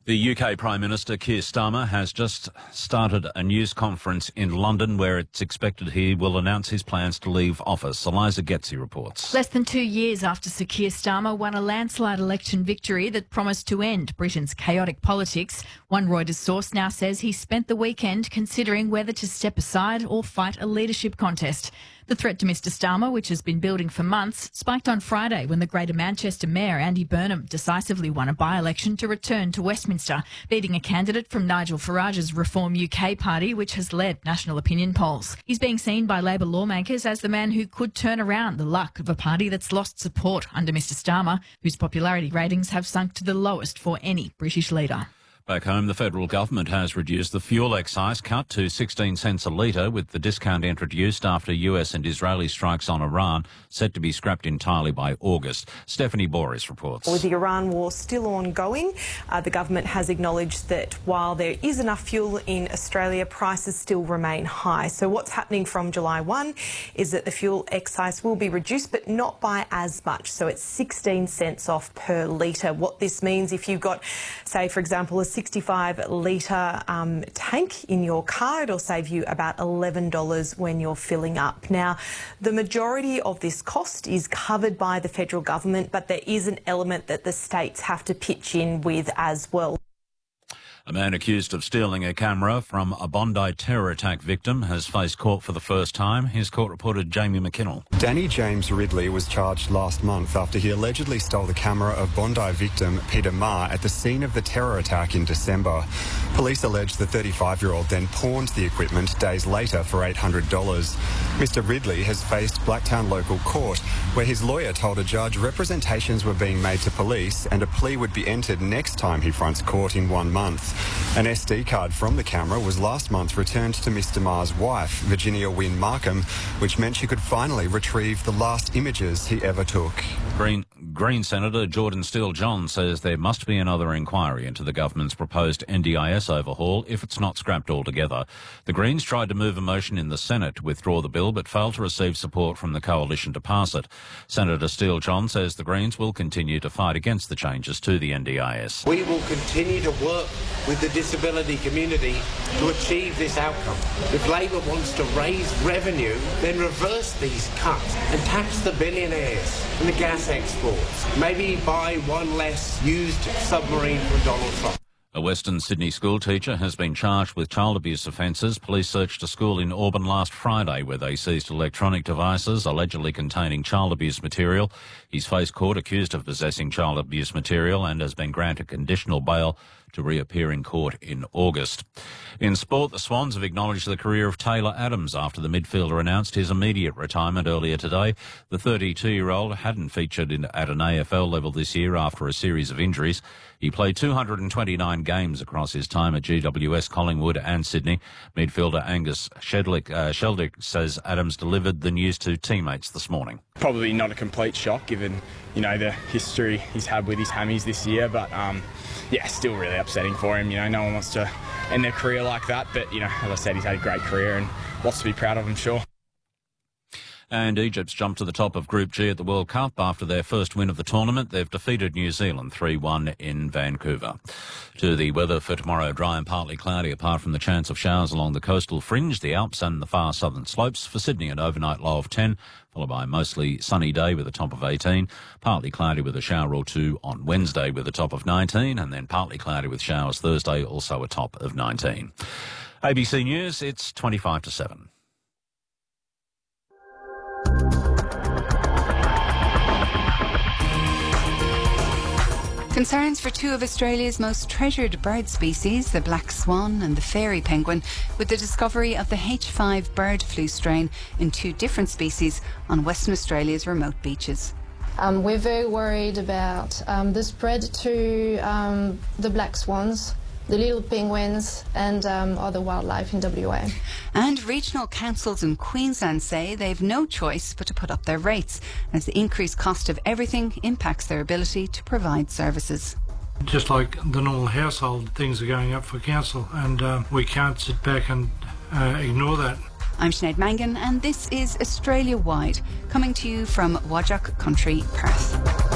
The UK Prime Minister Keir Starmer has just started a news conference in London where it's expected he will announce his plans to leave office. Eliza Getzi reports. Less than 2 years after Sir Keir Starmer won a landslide election victory that promised to end Britain's chaotic politics, one Reuters source now says he spent the weekend considering whether to step aside or fight a leadership contest. The threat to Mr Starmer, which has been building for months, spiked on Friday when the Greater Manchester Mayor, Andy Burnham, decisively won a by-election to return to Westminster, beating a candidate from Nigel Farage's Reform UK party, which has led national opinion polls. He's being seen by Labor lawmakers as the man who could turn around the luck of a party that's lost support under Mr Starmer, whose popularity ratings have sunk to the lowest for any British leader. Back home, the federal government has reduced the fuel excise cut to 16 cents a litre, with the discount introduced after US and Israeli strikes on Iran set to be scrapped entirely by August. Stephanie Boris reports. With the Iran war still ongoing, the government has acknowledged that while there is enough fuel in Australia, prices still remain high. So what's happening from July 1 is that the fuel excise will be reduced, but not by as much. So it's 16 cents off per litre. What this means, if you've got, say, for example, a 65-litre tank in your car, it'll save you about $11 when you're filling up. Now, the majority of this cost is covered by the federal government, but there is an element that the states have to pitch in with as well. A man accused of stealing a camera from a Bondi terror attack victim has faced court for the first time. Here's court reporter Jamie McKinnell. Danny James Ridley was charged last month after he allegedly stole the camera of Bondi victim Peter Ma at the scene of the terror attack in December. Police allege the 35-year-old then pawned the equipment days later for $800. Mr Ridley has faced Blacktown local court, where his lawyer told a judge representations were being made to police and a plea would be entered next time he fronts court in 1 month. An SD card from the camera was last month returned to Mr Ma's wife, Virginia Wynne Markham, which meant she could finally retrieve the last images he ever took. Green Senator Jordan Steele-John says there must be another inquiry into the government's proposed NDIS overhaul if it's not scrapped altogether. The Greens tried to move a motion in the Senate to withdraw the bill but failed to receive support from the coalition to pass it. Senator Steele-John says the Greens will continue to fight against the changes to the NDIS. We will continue to work with the disability community to achieve this outcome. If Labor wants to raise revenue, then reverse these cuts and tax the billionaires and the gas exports. Maybe buy one less used submarine from Donald Trump. A Western Sydney school teacher has been charged with child abuse offences. Police searched a school in Auburn last Friday where they seized electronic devices allegedly containing child abuse material. He's faced court accused of possessing child abuse material and has been granted conditional bail to reappear in court in August. In sport, the Swans have acknowledged the career of Taylor Adams after the midfielder announced his immediate retirement earlier today. The 32-year-old hadn't featured at an AFL level this year after a series of injuries. He played 229 games across his time at GWS, Collingwood and Sydney. Midfielder Angus Sheldick says Adams delivered the news to teammates this morning. Probably not a complete shock given, the history he's had with his hammies this year, but still really upsetting for him. No one wants to end their career like that, but, as I said, he's had a great career and lots to be proud of, I'm sure. And Egypt's jumped to the top of Group G at the World Cup after their first win of the tournament. They've defeated New Zealand 3-1 in Vancouver. To the weather for tomorrow, dry and partly cloudy apart from the chance of showers along the coastal fringe, the Alps and the far southern slopes. For Sydney, an overnight low of 10, followed by a mostly sunny day with a top of 18, partly cloudy with a shower or two on Wednesday with a top of 19, and then partly cloudy with showers Thursday, also a top of 19. ABC News, it's 25 to 7. Concerns for two of Australia's most treasured bird species, the black swan and the fairy penguin, with the discovery of the H5 bird flu strain in two different species on Western Australia's remote beaches. We're very worried about the spread to the black swans, the little penguins and other wildlife in WA. And regional councils in Queensland say they've no choice but to put up their rates as the increased cost of everything impacts their ability to provide services. Just like the normal household, things are going up for council and we can't sit back and ignore that. I'm Sinead Mangan and this is Australia Wide, coming to you from Wajak Country, Perth.